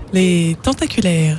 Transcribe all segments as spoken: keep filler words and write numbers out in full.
les tentaculaires.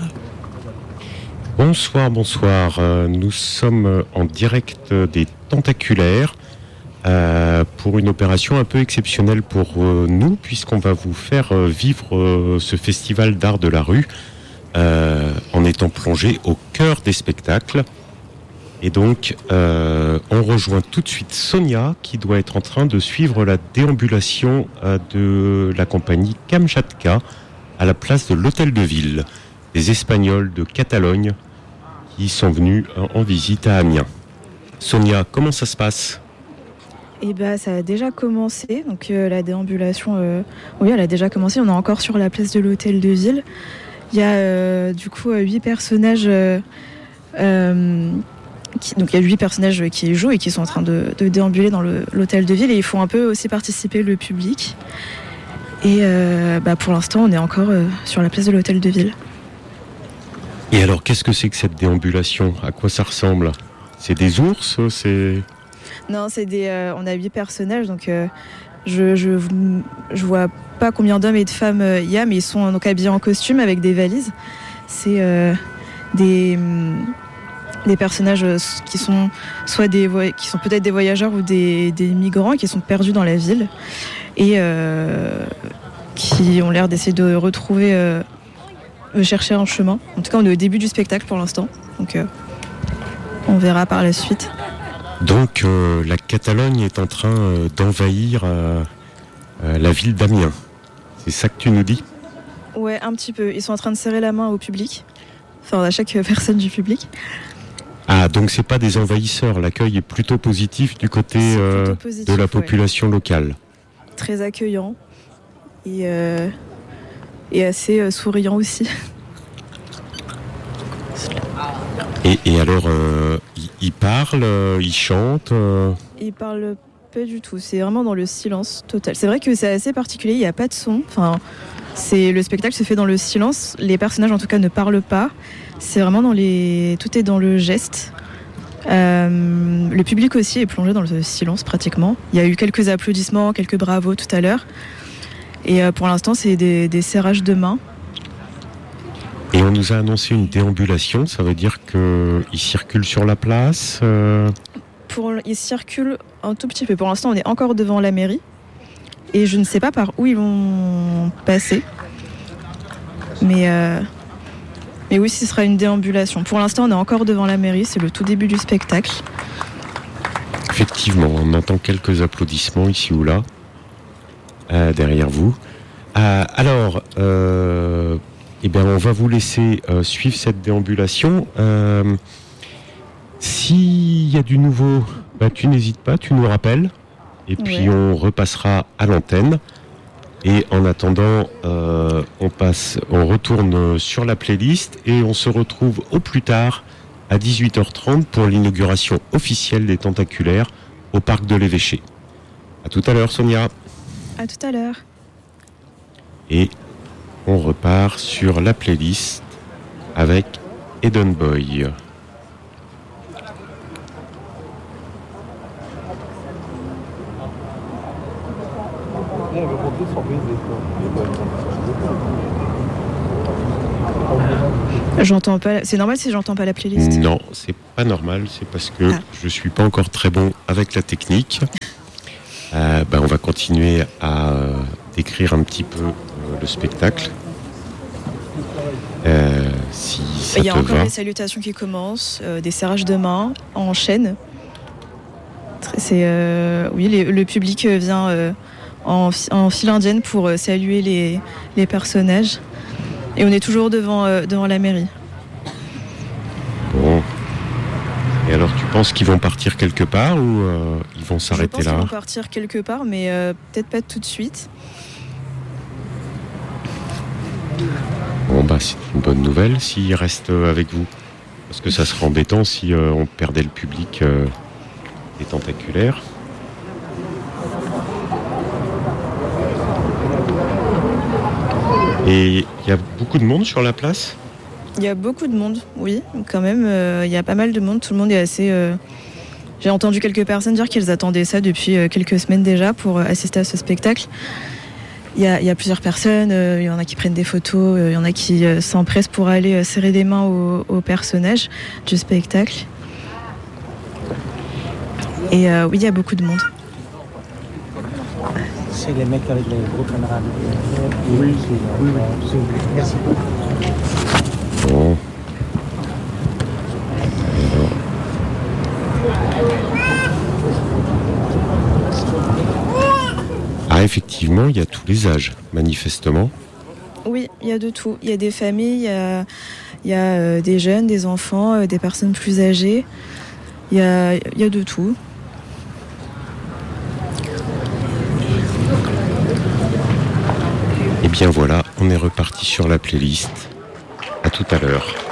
Bonsoir, bonsoir. Euh, nous sommes en direct des tentaculaires euh, pour une opération un peu exceptionnelle pour euh, nous, puisqu'on va vous faire euh, vivre euh, ce festival d'art de la rue euh, en étant plongé au cœur des spectacles. Et donc, euh, on rejoint tout de suite Sonia, qui doit être en train de suivre la déambulation euh, de la compagnie Kamchatka à la place de l'Hôtel de Ville, des Espagnols de Catalogne qui sont venus en visite à Amiens. Sonia, comment ça se passe ? Eh ben, ça a déjà commencé. Donc euh, la déambulation, euh, oui, elle a déjà commencé. On est encore sur la place de l'Hôtel de Ville. Il y a euh, du coup huit personnages. Euh, euh, qui, donc il y a huit personnages qui jouent et qui sont en train de, de déambuler dans le, l'Hôtel de Ville, et ils font un peu aussi participer le public. Et euh, bah, pour l'instant, on est encore euh, sur la place de l'Hôtel de Ville. Et alors, qu'est-ce que c'est que cette déambulation ? À quoi ça ressemble ? C'est des ours ? C'est... Non, c'est des. Euh, on a huit personnages, donc euh, je, je je vois pas combien d'hommes et de femmes il y a, mais ils sont donc habillés en costume avec des valises. C'est euh, des des personnages qui sont soit des qui sont peut-être des voyageurs ou des des migrants qui sont perdus dans la ville et euh, qui ont l'air d'essayer de retrouver, euh, de chercher un chemin. En tout cas, on est au début du spectacle pour l'instant, donc euh, on verra par la suite. Donc euh, la Catalogne est en train euh, d'envahir euh, euh, la ville d'Amiens. C'est ça que tu nous dis ? Ouais, un petit peu. Ils sont en train de serrer la main au public, enfin à chaque personne du public. Ah, donc c'est pas des envahisseurs. L'accueil est plutôt positif du côté euh, plutôt positif, de la population ouais. locale. Très accueillant et, euh, et assez euh, souriant aussi. Et, et alors, euh, ils, ils parlent, euh, ils chantent euh... Ils parlent pas du tout, c'est vraiment dans le silence total. C'est vrai que c'est assez particulier, il n'y a pas de son. Enfin, c'est, le spectacle se fait dans le silence, les personnages en tout cas ne parlent pas. C'est vraiment dans les... Tout est dans le geste. Euh, le public aussi est plongé dans le silence pratiquement. Il y a eu quelques applaudissements, quelques bravos tout à l'heure. Et euh, pour l'instant, c'est des, des serrages de mains. Et on nous a annoncé une déambulation, ça veut dire qu'ils circulent sur la place euh... Pour, Ils circulent un tout petit peu. Pour l'instant, on est encore devant la mairie. Et je ne sais pas par où ils vont passer. Mais, euh... Mais oui, ce sera une déambulation. Pour l'instant, on est encore devant la mairie, c'est le tout début du spectacle. Effectivement, on entend quelques applaudissements ici ou là, euh, derrière vous. Euh, alors... Euh... Eh bien, on va vous laisser euh, suivre cette déambulation. Euh, s'il y a du nouveau, bah, tu n'hésites pas, tu nous rappelles. Et puis, ouais. on repassera à l'antenne. Et en attendant, euh, on passe, on retourne sur la playlist et on se retrouve au plus tard à dix-huit heures trente pour l'inauguration officielle des Tentaculaires au parc de l'Évêché. À tout à l'heure, Sonia. À tout à l'heure. Et on repart sur la playlist avec Eden Boy. J'entends pas. C'est normal si j'entends pas la playlist ? Non, c'est pas normal. C'est parce que ah. je suis pas encore très bon avec la technique. Euh, ben on va continuer à euh, décrire un petit peu le spectacle. Euh, si ça Il y a te encore va. les salutations qui commencent, euh, des serrages de main en chaîne. C'est, euh, oui, les, le public vient euh, en, en file indienne pour euh, saluer les, les personnages. Et on est toujours devant, euh, devant la mairie. Bon. Et alors, tu penses qu'ils vont partir quelque part ou euh, ils vont s'arrêter là ? Je pense qu'ils vont partir quelque part, mais euh, peut-être pas tout de suite. Bon, bah, c'est une bonne nouvelle s'ils restent avec vous. Parce que ça serait embêtant si euh, on perdait le public euh, des Tentaculaires. Et il y a beaucoup de monde sur la place ? Il y a beaucoup de monde, oui, quand même. Euh, il y a pas mal de monde. Tout le monde est assez... Euh... J'ai entendu quelques personnes dire qu'elles attendaient ça depuis euh, quelques semaines déjà pour euh, assister à ce spectacle. il y a, y a plusieurs personnes, il euh, y en a qui prennent des photos, il euh, y en a qui euh, s'empressent pour aller euh, serrer les mains aux, aux personnages du spectacle. Et euh, oui, il y a beaucoup de monde. C'est les mecs avec les gros caméras. Oui, oui, oui. Merci. Bon. Ah, effectivement, il y a tous les âges, manifestement. Oui, il y a de tout. Il y a des familles, il y a, il y a euh, des jeunes, des enfants, euh, des personnes plus âgées. Il y a, il y a de tout. Et bien voilà, on est reparti sur la playlist. À tout à l'heure.